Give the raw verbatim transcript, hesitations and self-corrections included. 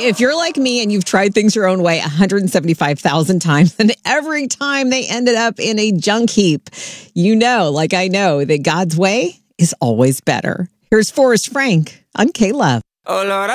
if you're like me and you've tried things your own way one hundred seventy-five thousand times, and every time they ended up in a junk heap, you know, like I know, that God's way is always better. Here's Forrest Frank on K-Love. Oh, Lord,